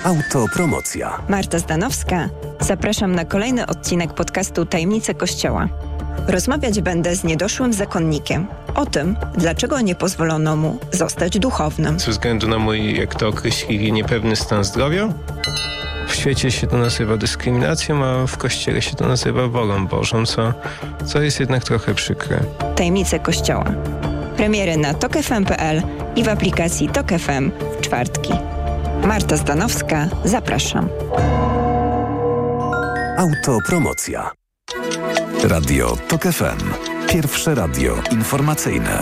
Autopromocja. Marta Zdanowska. Zapraszam na kolejny odcinek podcastu Tajemnice Kościoła. Rozmawiać będę z niedoszłym zakonnikiem o tym, dlaczego nie pozwolono mu zostać duchownym. Ze względu na mój, jak to określili, niepewny stan zdrowia. W świecie się to nazywa dyskryminacją, a w Kościele się to nazywa wolą Bożą, co jest jednak trochę przykre. Tajemnice Kościoła. Premiery na tokfm.pl i w aplikacji Tok FM w czwartki. Marta Zdanowska, zapraszam. Autopromocja. Radio Tok FM. Pierwsze radio informacyjne.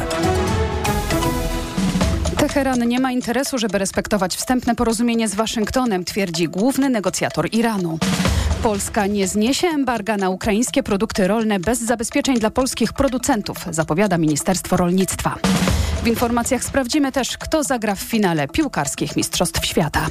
Teheran nie ma interesu, żeby respektować wstępne porozumienie z Waszyngtonem, twierdzi główny negocjator Iranu. Polska nie zniesie embarga na ukraińskie produkty rolne bez zabezpieczeń dla polskich producentów, zapowiada Ministerstwo Rolnictwa. W informacjach sprawdzimy też, kto zagra w finale piłkarskich Mistrzostw Świata.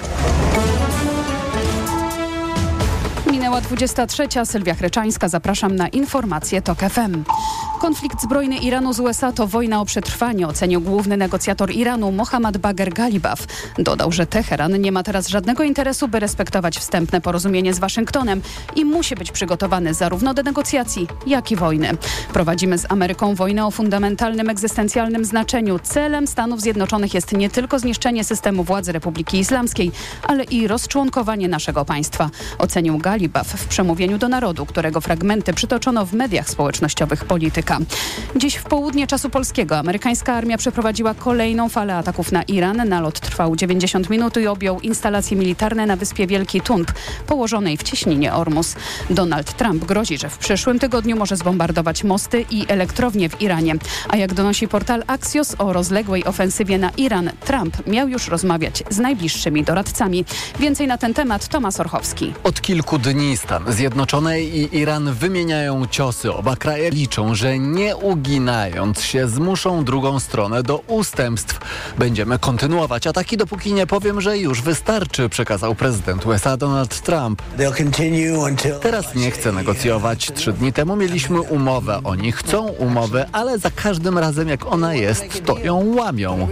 Minęła 23. Sylwia Chryczańska. Zapraszam na informacje Tok FM. Konflikt zbrojny Iranu z USA to wojna o przetrwanie, ocenił główny negocjator Iranu Mohammad Bagher Ghalibaf. Dodał, że Teheran nie ma teraz żadnego interesu, by respektować wstępne porozumienie z Waszyngtonem i musi być przygotowany zarówno do negocjacji, jak i wojny. Prowadzimy z Ameryką wojnę o fundamentalnym, egzystencjalnym znaczeniu. Celem Stanów Zjednoczonych jest nie tylko zniszczenie systemu władzy Republiki Islamskiej, ale i rozczłonkowanie naszego państwa, ocenił Ghalibaf w przemówieniu do narodu, którego fragmenty przytoczono w mediach społecznościowych Polityka. Dziś w południe czasu polskiego amerykańska armia przeprowadziła kolejną falę ataków na Iran. Nalot trwał 90 minut i objął instalacje militarne na wyspie Wielki Tunb, położonej w cieśninie Ormus. Donald Trump grozi, że w przyszłym tygodniu może zbombardować mosty i elektrownie w Iranie. A jak donosi portal Axios, o rozległej ofensywie na Iran Trump miał już rozmawiać z najbliższymi doradcami. Więcej na ten temat Tomasz Orchowski. Od kilku dni Stany Zjednoczone i Iran wymieniają ciosy. Oba kraje liczą, że nie uginając się zmuszą drugą stronę do ustępstw. Będziemy kontynuować ataki, dopóki nie powiem, że już wystarczy, przekazał prezydent USA Donald Trump. Teraz nie chcę negocjować. 3 dni temu mieliśmy umowę. Oni chcą umowę, ale za każdym razem jak ona jest, to ją łamią.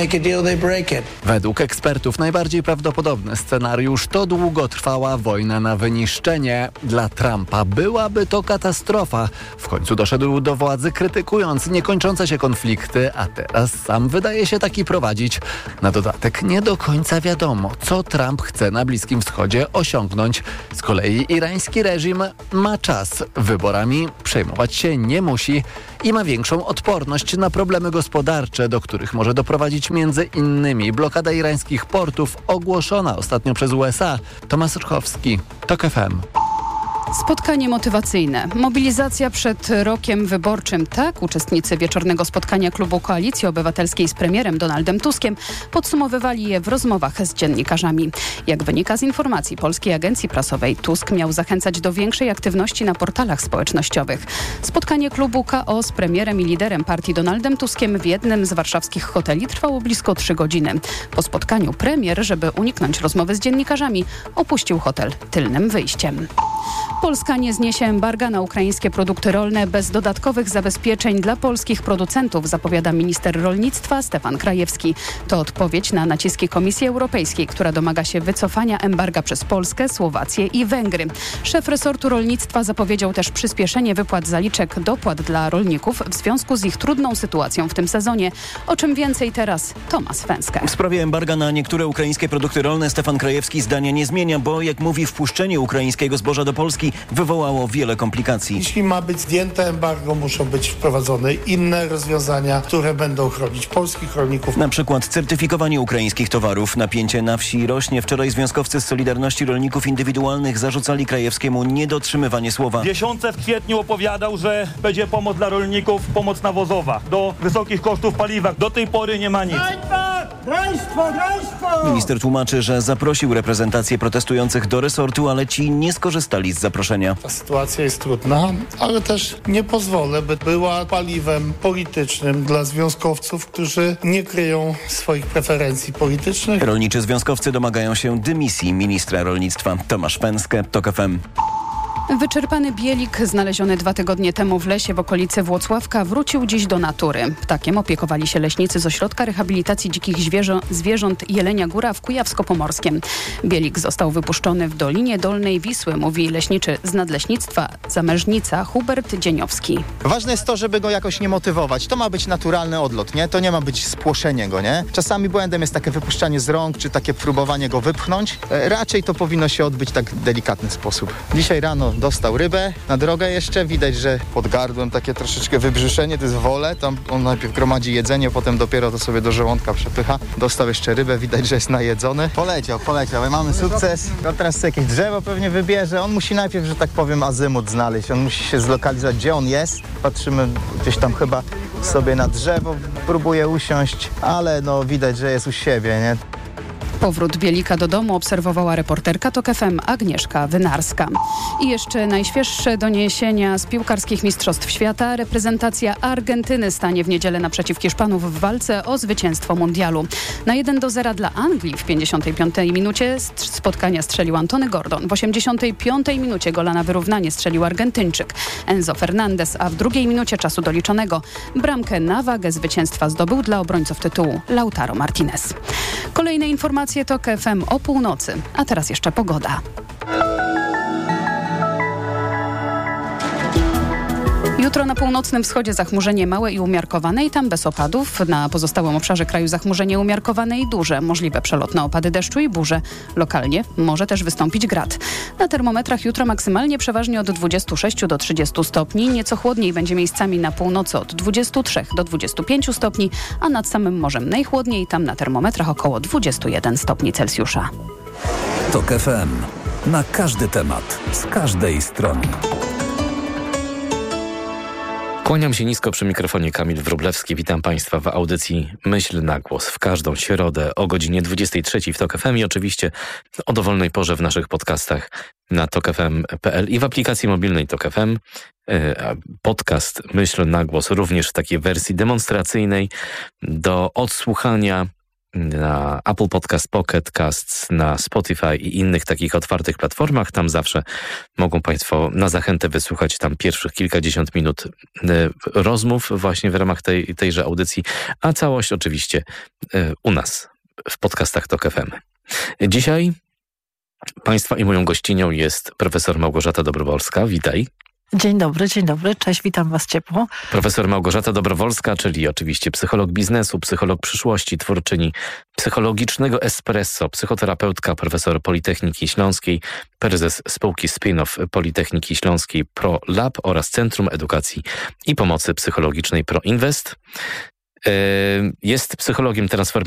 Według ekspertów najbardziej prawdopodobny scenariusz to długotrwała wojna na wyniszczenie. Dla Trumpa byłaby to katastrofa. W końcu doszedł do władzy, krytykując niekończące się konflikty, a teraz sam wydaje się taki prowadzić. Na dodatek nie do końca wiadomo, co Trump chce na Bliskim Wschodzie osiągnąć. Z kolei irański reżim ma czas. Wyborami przejmować się nie musi i ma większą odporność na problemy gospodarcze, do których może doprowadzić między innymi blokada irańskich portów ogłoszona ostatnio przez USA. Tomasz Orchowski, Tok FM. Spotkanie motywacyjne. Mobilizacja przed rokiem wyborczym. Tak uczestnicy wieczornego spotkania klubu Koalicji Obywatelskiej z premierem Donaldem Tuskiem podsumowywali je w rozmowach z dziennikarzami. Jak wynika z informacji Polskiej Agencji Prasowej, Tusk miał zachęcać do większej aktywności na portalach społecznościowych. Spotkanie klubu KO z premierem i liderem partii Donaldem Tuskiem w jednym z warszawskich hoteli trwało blisko 3 godziny. Po spotkaniu premier, żeby uniknąć rozmowy z dziennikarzami, opuścił hotel tylnym wyjściem. Polska nie zniesie embarga na ukraińskie produkty rolne bez dodatkowych zabezpieczeń dla polskich producentów, zapowiada minister rolnictwa Stefan Krajewski. To odpowiedź na naciski Komisji Europejskiej, która domaga się wycofania embarga przez Polskę, Słowację i Węgry. Szef resortu rolnictwa zapowiedział też przyspieszenie wypłat zaliczek dopłat dla rolników w związku z ich trudną sytuacją w tym sezonie. O czym więcej teraz Tomasz Węska. W sprawie embarga na niektóre ukraińskie produkty rolne Stefan Krajewski zdania nie zmienia, bo jak mówi, wpuszczenie ukraińskiego zboża do Polski wywołało wiele komplikacji. Jeśli ma być zdjęte embargo, muszą być wprowadzone inne rozwiązania, które będą chronić polskich rolników. Na przykład certyfikowanie ukraińskich towarów. Napięcie na wsi rośnie. Wczoraj związkowcy z Solidarności Rolników Indywidualnych zarzucali Krajewskiemu niedotrzymywanie słowa. W kwietniu opowiadał, że będzie pomoc dla rolników, pomoc nawozowa do wysokich kosztów paliwa. Do tej pory nie ma nic. Minister tłumaczy, że zaprosił reprezentację protestujących do resortu, ale ci nie skorzystali z zaproszenia. Ta sytuacja jest trudna, ale też nie pozwolę, by była paliwem politycznym dla związkowców, którzy nie kryją swoich preferencji politycznych. Rolniczy związkowcy domagają się dymisji ministra rolnictwa. Tomasz Węskę, Tok FM. Wyczerpany bielik, znaleziony 2 tygodnie temu w lesie w okolicy Włocławka, wrócił dziś do natury. Ptakiem opiekowali się leśnicy z Ośrodka Rehabilitacji Dzikich Zwierząt Jelenia Góra w Kujawsko-Pomorskiem. Bielik został wypuszczony w Dolinie Dolnej Wisły, mówi leśniczy z Nadleśnictwa Zamężnica Hubert Dzieniowski. Ważne jest to, żeby go jakoś nie motywować. To ma być naturalny odlot, nie? To nie ma być spłoszenie go, nie? Czasami błędem jest takie wypuszczanie z rąk, czy takie próbowanie go wypchnąć. Raczej to powinno się odbyć tak w delikatny sposób. Dzisiaj rano dostał rybę na drogę jeszcze. Widać, że pod gardłem takie troszeczkę wybrzuszenie, to jest wolę. Tam on najpierw gromadzi jedzenie, potem dopiero to sobie do żołądka przepycha. Dostał jeszcze rybę, widać, że jest najedzony. Poleciał. Mamy sukces. On teraz sobie jakieś drzewo pewnie wybierze. On musi najpierw, że tak powiem, azymut znaleźć. On musi się zlokalizować, gdzie on jest. Patrzymy gdzieś tam chyba sobie na drzewo. Próbuje usiąść, ale no widać, że jest u siebie, nie? Powrót bielika do domu obserwowała reporterka TOK FM Agnieszka Wynarska. I jeszcze najświeższe doniesienia z piłkarskich mistrzostw świata. Reprezentacja Argentyny stanie w niedzielę naprzeciw Hiszpanów w walce o zwycięstwo mundialu. Na 1-0 dla Anglii w 55 minucie spotkania strzelił Antony Gordon. W 85 minucie gola na wyrównanie strzelił Argentyńczyk Enzo Fernandez, a w 2 minucie czasu doliczonego bramkę na wagę zwycięstwa zdobył dla obrońców tytułu Lautaro Martinez. Kolejne informacje TOK FM o północy, a teraz jeszcze pogoda. Jutro na północnym wschodzie zachmurzenie małe i umiarkowane i tam bez opadów. Na pozostałym obszarze kraju zachmurzenie umiarkowane i duże. Możliwe przelotne opady deszczu i burze. Lokalnie może też wystąpić grad. Na termometrach jutro maksymalnie przeważnie od 26 do 30 stopni. Nieco chłodniej będzie miejscami na północy od 23 do 25 stopni, a nad samym morzem najchłodniej, tam na termometrach około 21 stopni Celsjusza. TOK FM. Na każdy temat, z każdej strony. Kłaniam się nisko przy mikrofonie, Kamil Wróblewski. Witam Państwa w audycji Myśl na głos w każdą środę o godzinie 23 w TOK FM i oczywiście o dowolnej porze w naszych podcastach na tokfm.pl i w aplikacji mobilnej TOK FM. Podcast Myśl na głos również w takiej wersji demonstracyjnej do odsłuchania na Apple Podcast, Pocket Casts, na Spotify i innych takich otwartych platformach. Tam zawsze mogą Państwo na zachętę wysłuchać tam pierwszych kilkadziesiąt minut rozmów właśnie w ramach tejże audycji, a całość oczywiście u nas w podcastach TOK FM. Dzisiaj Państwa i moją gościnią jest profesor Małgorzata Dobrowolska. Witaj. Dzień dobry, cześć, witam Was ciepło. Profesor Małgorzata Dobrowolska, czyli oczywiście psycholog biznesu, psycholog przyszłości, twórczyni psychologicznego espresso, psychoterapeutka, profesor Politechniki Śląskiej, prezes spółki Spin-off Politechniki Śląskiej ProLab oraz Centrum Edukacji i Pomocy Psychologicznej ProInvest. Jest psychologiem transformacji